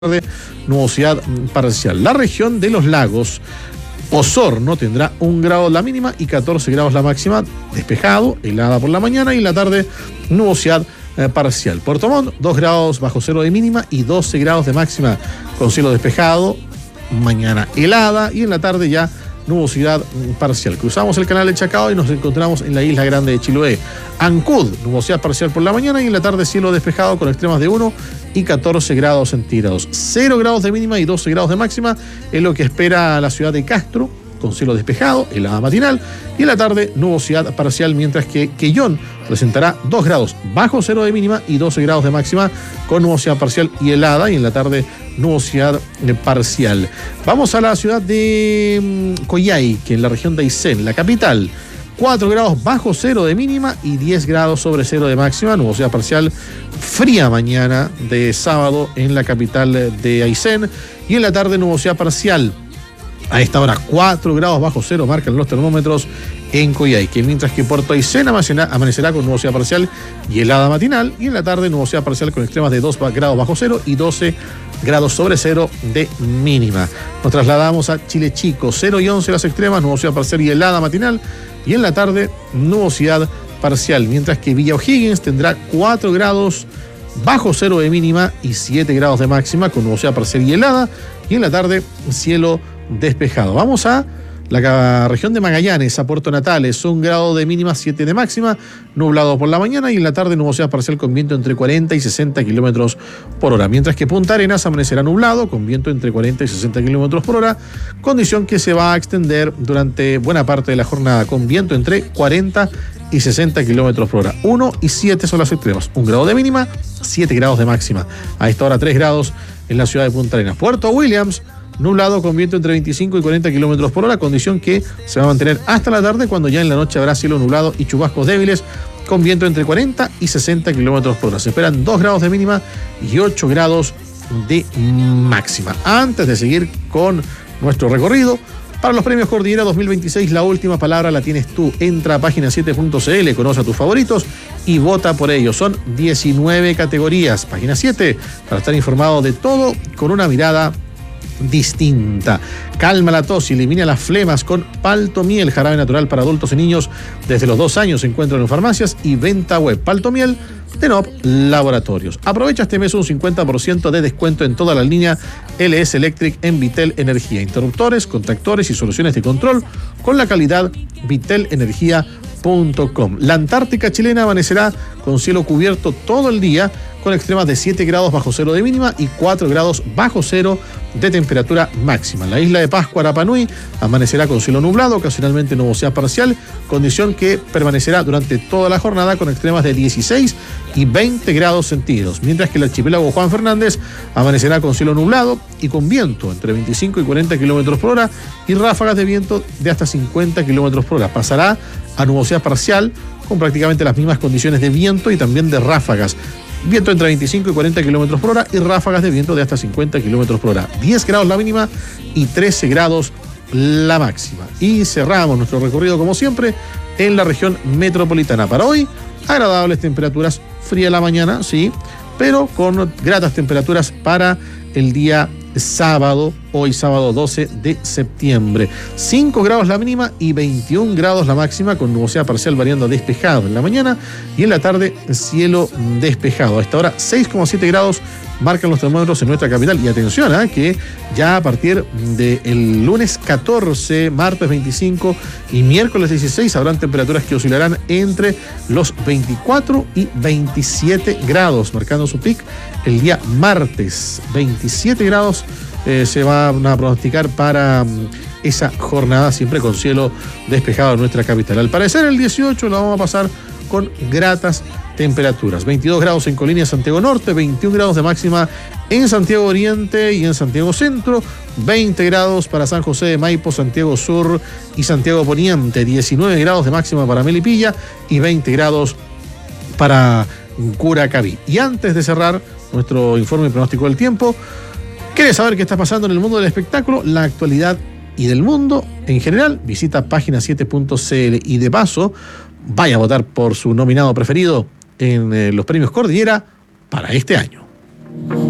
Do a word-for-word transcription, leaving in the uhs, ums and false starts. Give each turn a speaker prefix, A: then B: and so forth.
A: de nubosidad parcial. La región de los lagos, Osorno tendrá un grado la mínima y catorce grados la máxima, despejado, helada por la mañana y en la tarde nubosidad eh, parcial. Puerto Montt, dos grados bajo cero de mínima y doce grados de máxima con cielo despejado, mañana helada y en la tarde ya nubosidad parcial. Cruzamos el canal de Chacao y nos encontramos en la isla grande de Chiloé. Ancud, nubosidad parcial por la mañana y en la tarde cielo despejado con extremas de uno y catorce grados centígrados. cero grados de mínima y doce grados de máxima es lo que espera la ciudad de Castro, con cielo despejado, helada matinal, y en la tarde nubosidad parcial, mientras que Quellón presentará dos grados bajo cero de mínima y doce grados de máxima con nubosidad parcial y helada, y en la tarde nubosidad parcial. Vamos a la ciudad de Coyhaique, en la región de Aysén, la capital. cuatro grados bajo cero de mínima y diez grados sobre cero de máxima, nubosidad parcial, fría mañana de sábado en la capital de Aysén, y en la tarde nubosidad parcial. A esta hora cuatro grados bajo cero marcan los termómetros en Coyhaique, mientras que Puerto Aysén amanecerá con nubosidad parcial y helada matinal, y en la tarde nubosidad parcial con extremas de dos grados bajo cero y doce grados sobre cero de mínima. Nos trasladamos a Chile Chico, cero y once las extremas, nubosidad parcial y helada matinal, y en la tarde nubosidad parcial, mientras que Villa O'Higgins tendrá cuatro grados bajo cero de mínima y siete grados de máxima con nubosidad parcial y helada, y en la tarde cielo despejado. Vamos a la región de Magallanes, a Puerto Natales, un grado de mínima, siete de máxima, nublado por la mañana y en la tarde nubosidad parcial con viento entre cuarenta y sesenta kilómetros por hora, mientras que Punta Arenas amanecerá nublado con viento entre cuarenta y sesenta kilómetros por hora, condición que se va a extender durante buena parte de la jornada con viento entre cuarenta y sesenta kilómetros por hora. uno y siete son las extremas, un grado de mínima, siete grados de máxima. A esta hora tres grados en la ciudad de Punta Arenas. Puerto Williams, nublado con viento entre veinticinco y cuarenta kilómetros por hora, condición que se va a mantener hasta la tarde, cuando ya en la noche habrá cielo nublado y chubascos débiles con viento entre cuarenta y sesenta kilómetros por hora. Se esperan dos grados de mínima y ocho grados de máxima. Antes de seguir con nuestro recorrido, para los premios Cordillera dos mil veintiséis, la última palabra la tienes tú. Entra a página siete punto c l, conoce a tus favoritos y vota por ellos. Son diecinueve categorías. Página siete, para estar informado de todo con una mirada distinta. Calma la tos y elimina las flemas con Paltomiel, jarabe natural para adultos y niños desde los dos años. Se encuentran en farmacias y venta web. Paltomiel de N O P Laboratorios. Aprovecha este mes un cincuenta por ciento de descuento en toda la línea L S Electric en Vitel Energía. Interruptores, contactores y soluciones de control con la calidad vitel energía punto com. La Antártica chilena amanecerá con cielo cubierto todo el día, con extremas de siete grados bajo cero de mínima y cuatro grados bajo cero de temperatura máxima. La isla de Pascua, Rapa Nui, amanecerá con cielo nublado, ocasionalmente nubosidad parcial, condición que permanecerá durante toda la jornada con extremas de dieciséis y veinte grados centígrados, mientras que el archipiélago Juan Fernández amanecerá con cielo nublado y con viento entre veinticinco y cuarenta kilómetros por hora y ráfagas de viento de hasta cincuenta kilómetros por hora. Pasará a nubosidad parcial con prácticamente las mismas condiciones de viento y también de ráfagas. Viento entre veinticinco y cuarenta kilómetros por hora y ráfagas de viento de hasta cincuenta kilómetros por hora. diez grados la mínima y trece grados la máxima. Y cerramos nuestro recorrido, como siempre, en la región metropolitana. Para hoy, agradables temperaturas, fría la mañana, sí, pero con gratas temperaturas para el día sábado, hoy sábado doce de septiembre. cinco grados la mínima y veintiún grados la máxima, con nubosidad parcial variando a despejado en la mañana y en la tarde cielo despejado. A esta hora seis coma siete grados marcan los termómetros en nuestra capital. Y atención, ¿eh? que ya a partir del lunes catorce, martes veinticinco y miércoles dieciséis habrán temperaturas que oscilarán entre los veinticuatro y veintisiete grados, marcando su pic el día martes. veintisiete grados eh, se van a pronosticar para um, esa jornada, siempre con cielo despejado en nuestra capital. Al parecer el dieciocho lo vamos a pasar con gratas temperaturas. veintidós grados en Colinia, Santiago Norte, veintiún grados de máxima en Santiago Oriente y en Santiago Centro, veinte grados para San José de Maipo, Santiago Sur y Santiago Poniente, diecinueve grados de máxima para Melipilla y veinte grados para Curacaví. Y antes de cerrar nuestro informe pronóstico del tiempo, ¿quieres saber qué está pasando en el mundo del espectáculo, la actualidad y del mundo en general? Visita página siete punto c l y de paso vaya a votar por su nominado preferido en eh, los premios Cordillera para este año.